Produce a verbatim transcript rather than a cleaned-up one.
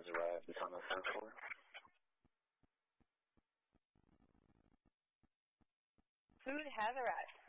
arrived at on the third floor. Food has arrived.